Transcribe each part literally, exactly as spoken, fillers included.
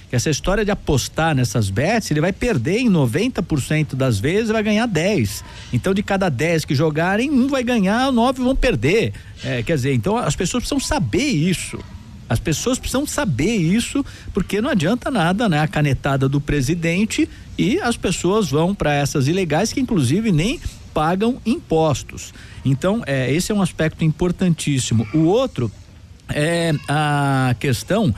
que essa história de apostar nessas bets, ele vai perder em noventa por cento das vezes, vai ganhar dez. Então, de cada dez que jogarem, um vai ganhar, nove vão perder. É, quer dizer, então as pessoas precisam saber isso. As pessoas precisam saber isso, porque não adianta nada, né? A canetada do presidente e as pessoas vão para essas ilegais que inclusive nem pagam impostos. Então, é, esse é um aspecto importantíssimo. O outro é a questão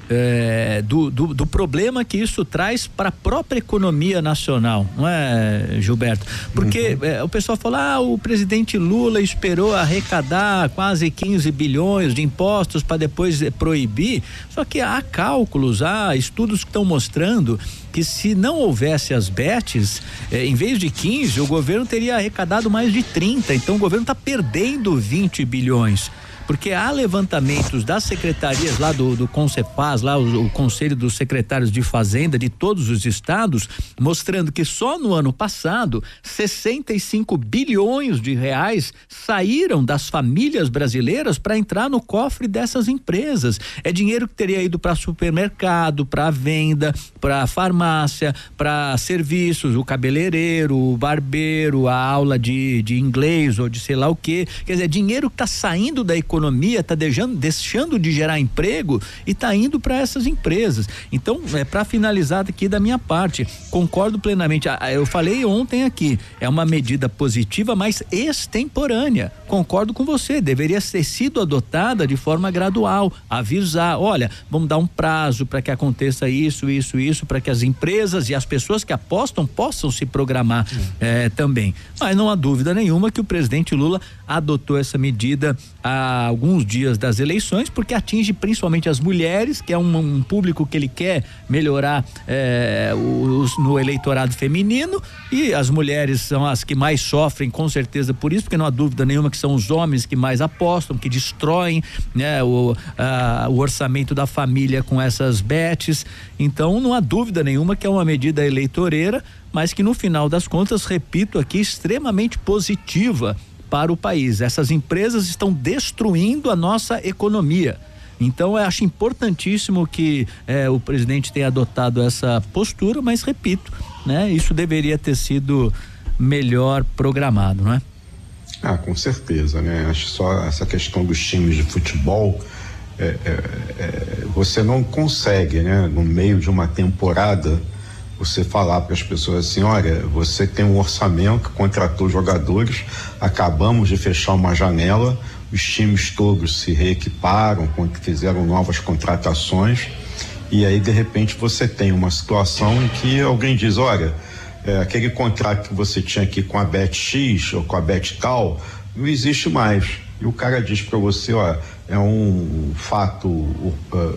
É, do, do, do problema que isso traz para a própria economia nacional, não é, Gilberto? Porque uhum. é, o pessoal fala, ah, o presidente Lula esperou arrecadar quase quinze bilhões de impostos para depois é, proibir, só que há cálculos, há estudos que estão mostrando que se não houvesse as bets, eh, em vez de quinze, o governo teria arrecadado mais de trinta, então o governo está perdendo vinte bilhões. Porque há levantamentos das secretarias lá do, do Concepaz, lá o, o Conselho dos Secretários de Fazenda de todos os estados, mostrando que só no ano passado sessenta e cinco bilhões de reais saíram das famílias brasileiras para entrar no cofre dessas empresas. É dinheiro que teria ido para supermercado, para venda, para farmácia, para serviços, o cabeleireiro, o barbeiro, a aula de, de inglês ou de sei lá o quê. Quer dizer, dinheiro que está saindo da economia economia está deixando, deixando de gerar emprego e está indo para essas empresas. Então, é, para finalizar aqui da minha parte, concordo plenamente. Eu falei ontem aqui, é uma medida positiva, mas extemporânea. Concordo com você, deveria ter sido adotada de forma gradual, avisar, olha, vamos dar um prazo para que aconteça isso, isso, isso, para que as empresas e as pessoas que apostam possam se programar hum. é, também. Mas não há dúvida nenhuma que o presidente Lula adotou essa medida há alguns dias das eleições, porque atinge principalmente as mulheres, que é um, um público que ele quer melhorar é, os, no eleitorado feminino, e as mulheres são as que mais sofrem, com certeza, por isso, porque não há dúvida nenhuma que são os homens que mais apostam, que destroem, né, o, a, o orçamento da família com essas bets. Então não há dúvida nenhuma que é uma medida eleitoreira, mas que no final das contas, repito aqui, extremamente positiva para o país. Essas empresas estão destruindo a nossa economia. Então eu acho importantíssimo que eh, o presidente tenha adotado essa postura, mas repito, né? Isso deveria ter sido melhor programado, não é? Ah, com certeza, né? Acho só essa questão dos times de futebol, é, é, é, você não consegue, né? No meio de uma temporada, você falar para as pessoas assim, olha, você tem um orçamento, contratou jogadores, acabamos de fechar uma janela, os times todos se reequiparam, fizeram novas contratações, e aí de repente você tem uma situação em que alguém diz, olha, é, aquele contrato que você tinha aqui com a Bet X ou com a Bet tal, não existe mais. E o cara diz para você, ó, é um fato, uh,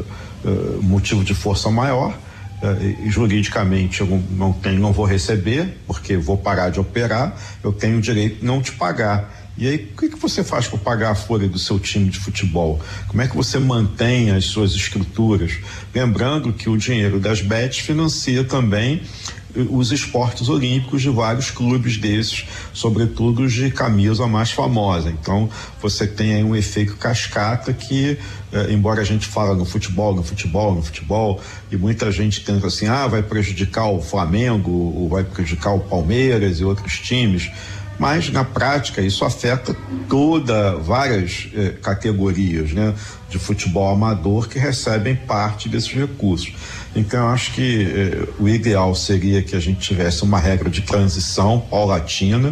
uh, motivo de força maior, Uh, juridicamente eu não tenho, não vou receber, porque vou parar de operar, eu tenho o direito de não te pagar. E aí, o que, que você faz para pagar a folha do seu time de futebol? Como é que você mantém as suas estruturas? Lembrando que o dinheiro das bets financia também os esportes olímpicos de vários clubes desses, sobretudo os de camisa mais famosa. Então, você tem aí um efeito cascata que, eh, embora a gente fala no futebol, no futebol, no futebol, e muita gente tenta assim, ah, vai prejudicar o Flamengo, ou vai prejudicar o Palmeiras e outros times, mas na prática isso afeta toda, várias eh, categorias, né, de futebol amador que recebem parte desses recursos. Então eu acho que eh, o ideal seria que a gente tivesse uma regra de transição paulatina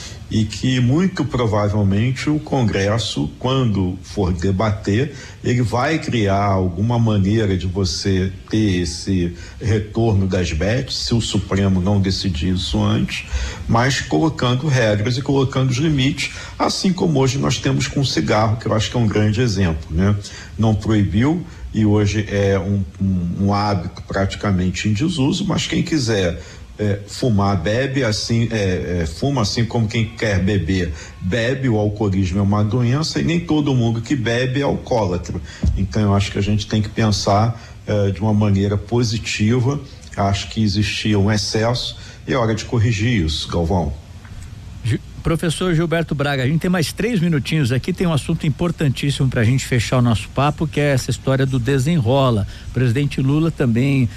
e que muito provavelmente o Congresso, quando for debater, ele vai criar alguma maneira de você ter esse retorno das bets, se o Supremo não decidir isso antes, mas colocando regras e colocando os limites, assim como hoje nós temos com o cigarro, que eu acho que é um grande exemplo, né? Não proibiu e hoje é um, um, um hábito praticamente em desuso, mas quem quiser É, fumar, bebe assim, é, é, fuma assim como quem quer beber, bebe. O alcoolismo é uma doença e nem todo mundo que bebe é alcoólatra. Então eu acho que a gente tem que pensar é, de uma maneira positiva. Acho que existia um excesso e é hora de corrigir isso, Galvão. Professor Gilberto Braga, a gente tem mais três minutinhos aqui, tem um assunto importantíssimo para a gente fechar o nosso papo, que é essa história do desenrola. O presidente Lula também